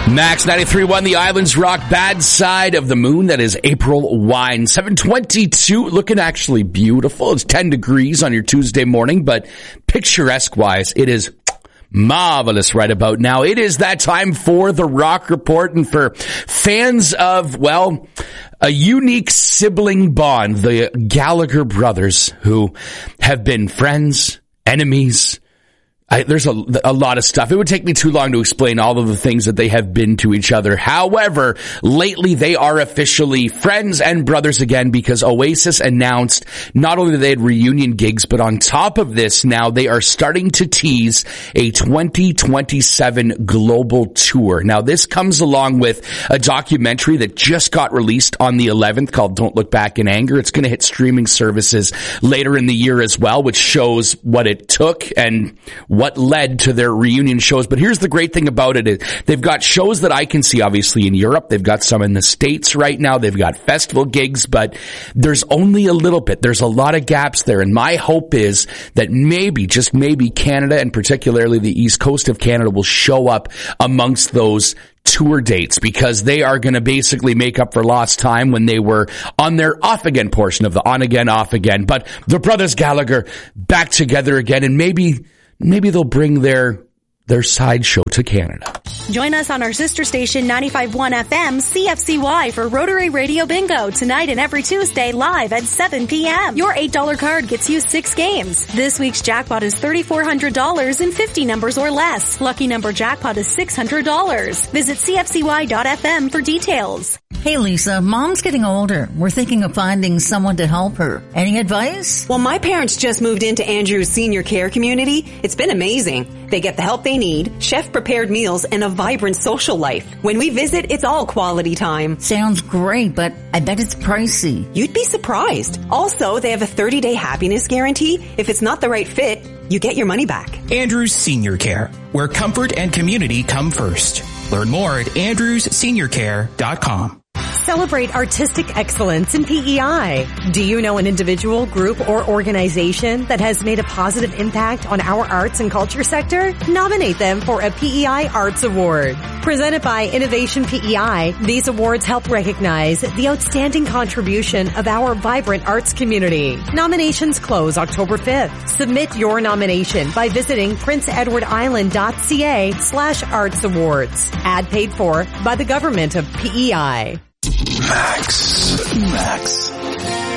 Max 93.1, the Islands Rock, Bad Side of the Moon. That is April Wine. 7:22, looking actually beautiful. It's 10 degrees on your Tuesday morning, but picturesque-wise, it is marvelous right about now. It is that time for the Rock Report, and for fans of, well, a unique sibling bond, the Gallagher brothers, who have been friends, enemies. There's a lot of stuff. It would take me too long to explain all of the things that they have been to each other. However, lately they are officially friends and brothers again, because Oasis announced not only that they had reunion gigs, but on top of this, now they are starting to tease a 2027 global tour. Now, this comes along with a documentary that just got released on the 11th called Don't Look Back in Anger. It's going to hit streaming services later in the year as well, which shows what it took and what led to their reunion shows. But here's the great thing about it is they've got shows that I can see obviously in Europe. They've got some in the States right now. They've got festival gigs, but there's only a little bit. There's a lot of gaps there. And my hope is that maybe, just maybe, Canada, and particularly the East Coast of Canada, will show up amongst those tour dates, because they are going to basically make up for lost time when they were on their off again portion of the on again, off again. But the brothers Gallagher back together again, and maybe they'll bring their sideshow to Canada. Join us on our sister station 95.1 FM CFCY for Rotary Radio Bingo tonight and every Tuesday live at 7 p.m. Your $8 card gets you 6 games. This week's jackpot is $3,400 in 50 numbers or less. Lucky number jackpot is $600. Visit CFCY.FM for details. Hey Lisa, Mom's getting older. We're thinking of finding someone to help her. Any advice? Well, my parents just moved into Andrew's senior care community. It's been amazing. They get the help they need, chef-prepared meals, and a vibrant social life. When we visit, it's all quality time. Sounds great, but I bet it's pricey. You'd be surprised. Also, they have a 30-day happiness guarantee. If it's not the right fit, you get your money back. Andrews Senior Care, where comfort and community come first. Learn more at andrewsseniorcare.com. Celebrate artistic excellence in PEI. Do you know an individual, group, or organization that has made a positive impact on our arts and culture sector? Nominate them for a PEI Arts Award. Presented by Innovation PEI, these awards help recognize the outstanding contribution of our vibrant arts community. Nominations close October 5th. Submit your nomination by visiting princeedwardisland.ca/arts awards. Ad paid for by the government of PEI. Max.